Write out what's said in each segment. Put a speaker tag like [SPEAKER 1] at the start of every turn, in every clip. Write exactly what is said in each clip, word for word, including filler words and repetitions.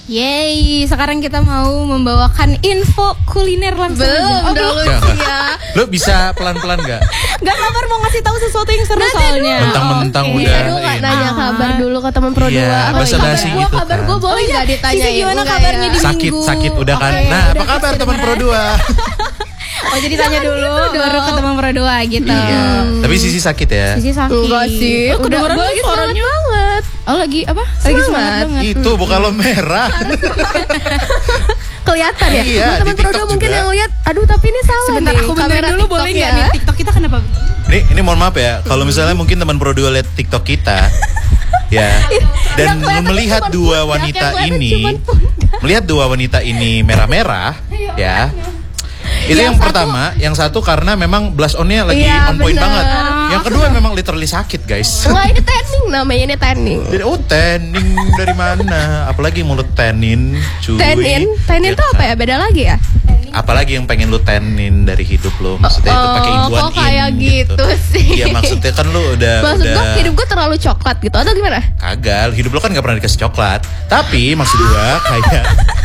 [SPEAKER 1] Yeay, sekarang kita mau membawakan info kuliner langsung.
[SPEAKER 2] Belum,
[SPEAKER 1] oh,
[SPEAKER 2] dulu ya.
[SPEAKER 3] Lo bisa pelan-pelan gak?
[SPEAKER 1] Gak sabar mau ngasih tahu sesuatu yang seru soalnya.
[SPEAKER 3] Mentang-mentang
[SPEAKER 1] Oh,
[SPEAKER 3] udah.
[SPEAKER 2] Iya, dulu gak nanya kabar dulu ke teman pro dua.
[SPEAKER 3] Iya, basa-basi
[SPEAKER 2] Gua
[SPEAKER 3] gitu
[SPEAKER 2] kabar
[SPEAKER 3] kan.
[SPEAKER 2] gue boleh
[SPEAKER 1] Oh, iya.
[SPEAKER 2] gak ditanya?
[SPEAKER 1] Sisi gimana kabarnya di
[SPEAKER 3] Sakit,
[SPEAKER 1] minggu?
[SPEAKER 3] sakit udah kan.
[SPEAKER 1] Oke,
[SPEAKER 3] Nah, apa
[SPEAKER 1] udah
[SPEAKER 3] kabar
[SPEAKER 1] pasti
[SPEAKER 3] teman
[SPEAKER 1] beneran.
[SPEAKER 3] Pro dua?
[SPEAKER 1] Oh jadi tanya dulu baru ke teman pro dua gitu.
[SPEAKER 3] Iya. Tapi Sisi sakit ya.
[SPEAKER 1] Sisi sakit.
[SPEAKER 2] Enggak sih.
[SPEAKER 1] Oh, kedengeran
[SPEAKER 2] Udah,
[SPEAKER 1] lagi
[SPEAKER 2] gua lagi
[SPEAKER 1] suaranya.
[SPEAKER 2] banget.
[SPEAKER 1] Oh lagi apa? Lagi semangat banget.
[SPEAKER 3] Itu bukan lo merah.
[SPEAKER 2] Kelihatan ya?
[SPEAKER 3] Iya,
[SPEAKER 2] Buat teman
[SPEAKER 3] di
[SPEAKER 2] pro
[SPEAKER 3] TikTok
[SPEAKER 2] dua mungkin
[SPEAKER 3] juga.
[SPEAKER 2] yang lihat, aduh tapi ini salah
[SPEAKER 1] Sebentar
[SPEAKER 2] nih.
[SPEAKER 1] aku benerin
[SPEAKER 2] Kamera
[SPEAKER 1] dulu boleh
[SPEAKER 2] TikTok
[SPEAKER 1] nggak
[SPEAKER 2] ya.
[SPEAKER 1] nih TikTok kita kenapa?
[SPEAKER 3] Ini ini mohon maaf ya. Kalau misalnya mungkin teman Pro dua lihat TikTok kita, ya, dan melihat dua wanita ini, melihat dua wanita ini merah-merah, ya. Itu yang,
[SPEAKER 2] Yang
[SPEAKER 3] pertama, yang satu karena memang blush on-nya lagi
[SPEAKER 2] Iya,
[SPEAKER 3] on point
[SPEAKER 2] bener.
[SPEAKER 3] banget. Yang kedua memang literally sakit, guys.
[SPEAKER 2] Enggak, ini tanning namanya, ini tanning.
[SPEAKER 3] Jadi oh tanning dari mana? Apalagi mulut tannin, cuy.
[SPEAKER 2] Tannin, tannin
[SPEAKER 3] Ya
[SPEAKER 2] itu apa
[SPEAKER 3] kan?
[SPEAKER 2] ya? Beda lagi ya?
[SPEAKER 3] Apalagi yang pengen lu tannin dari hidup lu. Maksudnya itu pakai
[SPEAKER 2] Oh,
[SPEAKER 3] ibuan
[SPEAKER 2] kok kayak
[SPEAKER 3] in
[SPEAKER 2] gitu sih?
[SPEAKER 3] Iya maksudnya kan lu udah
[SPEAKER 2] Maksud
[SPEAKER 3] udah
[SPEAKER 2] gue hidup gue terlalu coklat gitu atau gimana?
[SPEAKER 3] kagak, hidup lu kan gak pernah dikasih coklat. Tapi maksud gua kayak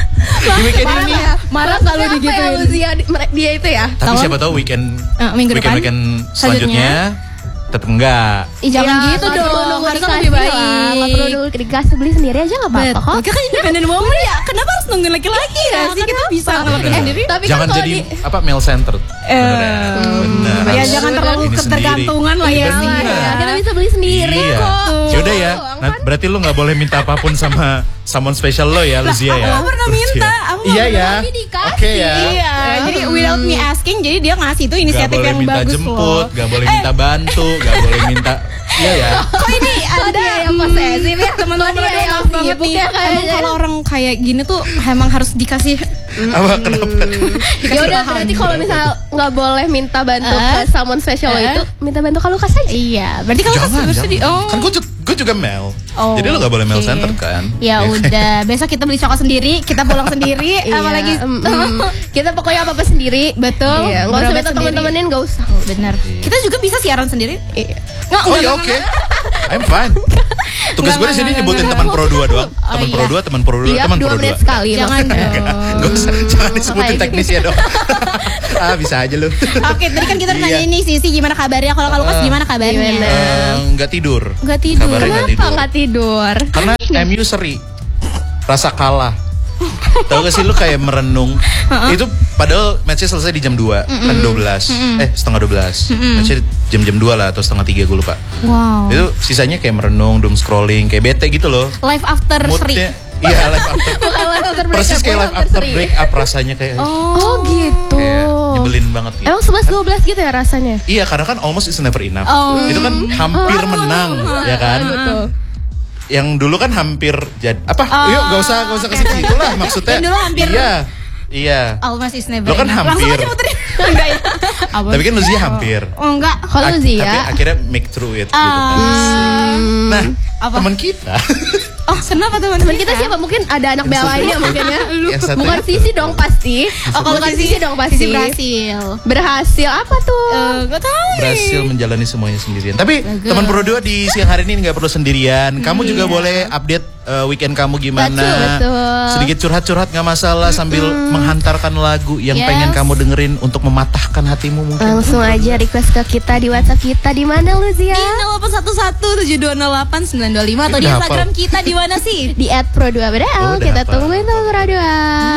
[SPEAKER 3] di weekend ini.
[SPEAKER 1] Marah kalau
[SPEAKER 2] Maksudnya apa ya,
[SPEAKER 1] digituin.
[SPEAKER 2] Luzia, di- mere- dia itu ya?
[SPEAKER 3] Tapi
[SPEAKER 1] Tahun-
[SPEAKER 3] siapa tahu weekend
[SPEAKER 1] Eh, minggu
[SPEAKER 3] weekend
[SPEAKER 1] depan?
[SPEAKER 3] weekend
[SPEAKER 1] Selanjutnya?
[SPEAKER 3] selanjutnya tetep enggak.
[SPEAKER 1] Ih jangan
[SPEAKER 2] Ya,
[SPEAKER 1] gitu
[SPEAKER 2] nggak perlu
[SPEAKER 1] dong.
[SPEAKER 2] nunggu
[SPEAKER 1] Harusnya
[SPEAKER 2] dikasih
[SPEAKER 1] lebih
[SPEAKER 2] lah. Nggak
[SPEAKER 1] baik.
[SPEAKER 2] perlu dulu dikasih, beli sendiri aja nggak apa-apa kok.
[SPEAKER 1] Kita kan independent woman ya. Kenapa harus nungguin laki-laki ya sih? Kita bisa ngelakuin
[SPEAKER 3] Eh,
[SPEAKER 1] sendiri.
[SPEAKER 2] Tapi
[SPEAKER 3] Jangan
[SPEAKER 2] kan kalau
[SPEAKER 3] jadi
[SPEAKER 2] di
[SPEAKER 3] apa male centered. Bener. Bener.
[SPEAKER 1] Ya
[SPEAKER 3] Harus
[SPEAKER 1] jangan terlalu
[SPEAKER 3] ini
[SPEAKER 1] ketergantungan lah ya.
[SPEAKER 3] Bener.
[SPEAKER 2] Iya, ya, kita bisa beli sendiri
[SPEAKER 3] Iya.
[SPEAKER 2] kok.
[SPEAKER 3] Yaudah ya. Nah, berarti lu nggak boleh minta apapun sama someone special lo ya, Luzia ya.
[SPEAKER 1] aku nggak pernah minta, aku nggak
[SPEAKER 3] Iya
[SPEAKER 1] pernah,
[SPEAKER 3] ya.
[SPEAKER 2] tapi dikasih.
[SPEAKER 3] Oke ya.
[SPEAKER 1] Iya, jadi without me asking, jadi dia ngasih itu
[SPEAKER 3] Gak
[SPEAKER 1] inisiatif
[SPEAKER 3] boleh
[SPEAKER 1] yang
[SPEAKER 3] minta
[SPEAKER 1] bagus
[SPEAKER 3] jemput,
[SPEAKER 1] loh.
[SPEAKER 3] gak boleh minta bantu, gak boleh minta. Iya ya.
[SPEAKER 1] Kok ini ada
[SPEAKER 2] dia yang posesif ya?
[SPEAKER 1] teman-teman
[SPEAKER 2] Kok dia
[SPEAKER 1] yang
[SPEAKER 2] yang
[SPEAKER 1] banget
[SPEAKER 2] sibuk
[SPEAKER 1] nih.
[SPEAKER 2] ya
[SPEAKER 1] Emang
[SPEAKER 2] kayaknya?
[SPEAKER 1] kalau orang kayak gini tuh emang harus dikasih.
[SPEAKER 3] Apa kenapa?
[SPEAKER 2] Ya udah berarti kalau misal nggak boleh minta bantu
[SPEAKER 1] Eh?
[SPEAKER 2] ke someone special lo
[SPEAKER 1] Eh?
[SPEAKER 2] itu, minta bantu ke Lukas aja.
[SPEAKER 1] Iya, berarti kalau
[SPEAKER 3] Jangan,
[SPEAKER 1] harus di
[SPEAKER 3] jangan.
[SPEAKER 1] oh.
[SPEAKER 3] Kan gue gue juga male.
[SPEAKER 1] Oh,
[SPEAKER 3] Jadi lo gak boleh male
[SPEAKER 1] oke.
[SPEAKER 3] centered kan?
[SPEAKER 1] Ya udah, besok kita beli coklat sendiri, kita pulang sendiri,
[SPEAKER 2] Iya,
[SPEAKER 1] apalagi
[SPEAKER 2] mm, mm. kita pokoknya apa apa sendiri.
[SPEAKER 1] betul.
[SPEAKER 2] Iya, nggak usah
[SPEAKER 1] berobat
[SPEAKER 2] minta
[SPEAKER 1] sendiri.
[SPEAKER 2] temen-temenin, nggak usah.
[SPEAKER 1] Benar. Kita juga bisa siaran sendiri.
[SPEAKER 2] Iya.
[SPEAKER 1] Nggak,
[SPEAKER 3] Oh
[SPEAKER 1] nggak,
[SPEAKER 3] ya
[SPEAKER 1] nggak,
[SPEAKER 3] oke.
[SPEAKER 1] nggak.
[SPEAKER 3] I'm fine. Tugas gue di sini
[SPEAKER 1] Nggak,
[SPEAKER 3] nyebutin
[SPEAKER 1] nggak,
[SPEAKER 3] teman
[SPEAKER 1] nggak.
[SPEAKER 3] pro dua doang.
[SPEAKER 1] Oh,
[SPEAKER 3] Teman
[SPEAKER 1] iya.
[SPEAKER 3] pro dua, teman pro dua,
[SPEAKER 2] Iya,
[SPEAKER 3] teman
[SPEAKER 2] dua
[SPEAKER 3] pro dua.
[SPEAKER 2] menit sekali.
[SPEAKER 1] Jangan
[SPEAKER 2] maksudnya.
[SPEAKER 1] dong.
[SPEAKER 3] Gak usah, jangan disebutin
[SPEAKER 2] Kayak
[SPEAKER 3] teknisnya dong. Ah bisa aja lu.
[SPEAKER 1] Oke, tadi kan kita
[SPEAKER 3] Iya.
[SPEAKER 1] nanya ini Sisi gimana kabarnya? Kalau kalau Lukas
[SPEAKER 3] Eh,
[SPEAKER 1] gimana kabarnya?
[SPEAKER 2] gimana?
[SPEAKER 3] Eh, Nggak tidur.
[SPEAKER 1] Nggak tidur.
[SPEAKER 3] Kabarnya nggak
[SPEAKER 2] Kenapa
[SPEAKER 3] tidur.
[SPEAKER 2] nggak tidur?
[SPEAKER 3] Karena M U seri. Rasa kalah. Tahu gak sih lu kayak merenung. Itu padahal matchnya selesai di jam dua, kan dua belas. Eh, setengah dua belas. Matchnya jam-jam dua lah atau setengah tiga gue lupa.
[SPEAKER 1] Wow.
[SPEAKER 3] Itu sisanya kayak merenung, doom scrolling, kayak bete gitu loh.
[SPEAKER 1] Live after Sri.
[SPEAKER 3] Moodnya, iya live after.
[SPEAKER 2] Bukan live after break
[SPEAKER 3] Persis
[SPEAKER 2] up,
[SPEAKER 3] kayak
[SPEAKER 2] bukan
[SPEAKER 3] live after
[SPEAKER 2] seri.
[SPEAKER 3] break up rasanya kayak.
[SPEAKER 2] Oh gitu.
[SPEAKER 3] Kayak nyebelin banget gitu.
[SPEAKER 2] Emang sebelas dua belas gitu ya rasanya?
[SPEAKER 3] Iya, karena kan almost is never enough.
[SPEAKER 1] Oh.
[SPEAKER 3] Itu kan hampir menang, ya kan?
[SPEAKER 2] Betul.
[SPEAKER 3] Yang dulu kan hampir jadi apa? Yuk, gak usah gak usah ke situ lah maksudnya.
[SPEAKER 1] Yang dulu hampir-
[SPEAKER 3] Iya. Iya.
[SPEAKER 1] Almost is never
[SPEAKER 3] Lo kan
[SPEAKER 1] enough. Langsung
[SPEAKER 3] hampir.
[SPEAKER 1] aja muterin. Enggak ya? Apa?
[SPEAKER 3] Tapi kan Luzia hampir.
[SPEAKER 1] Oh enggak.
[SPEAKER 2] Kalau
[SPEAKER 3] Ak-
[SPEAKER 2] Luzia,
[SPEAKER 3] Tapi akhirnya make through it gitu kan.
[SPEAKER 1] Ah.
[SPEAKER 3] Nah,
[SPEAKER 1] Apa?
[SPEAKER 3] teman kita
[SPEAKER 1] Oh, kenapa teman
[SPEAKER 2] teman kita siapa? Mungkin ada anak B L lainnya mungkin ya.
[SPEAKER 3] yang satu
[SPEAKER 2] Bukan
[SPEAKER 3] itu.
[SPEAKER 2] Sisi dong pasti.
[SPEAKER 1] Oh, kalau
[SPEAKER 2] Bukan
[SPEAKER 1] Sisi
[SPEAKER 2] Sisi dong pasti.
[SPEAKER 1] Sisi berhasil.
[SPEAKER 2] Berhasil apa tuh?
[SPEAKER 1] Eh, enggak tahu.
[SPEAKER 3] berhasil menjalani semuanya sendirian. Tapi
[SPEAKER 1] Bagus.
[SPEAKER 3] teman pro dua di siang hari ini nggak perlu sendirian. Kamu juga boleh update uh, weekend kamu gimana.
[SPEAKER 2] Betul, betul.
[SPEAKER 3] Sedikit curhat-curhat nggak masalah sambil menghantarkan lagu yang
[SPEAKER 1] Yes.
[SPEAKER 3] pengen kamu dengerin untuk mematahkan hatimu mungkin.
[SPEAKER 2] Langsung aja request ke kita di WhatsApp kita di mana Luzia?
[SPEAKER 1] Di nol delapan satu satu tujuh dua nol delapan sembilan dua lima atau di
[SPEAKER 3] Udah
[SPEAKER 1] Instagram
[SPEAKER 3] hafal.
[SPEAKER 1] kita di mana sih?
[SPEAKER 2] Di at pro dua B D L.
[SPEAKER 3] Oh, udah
[SPEAKER 2] Kita
[SPEAKER 3] hafal.
[SPEAKER 2] tungguin tuh pro dua.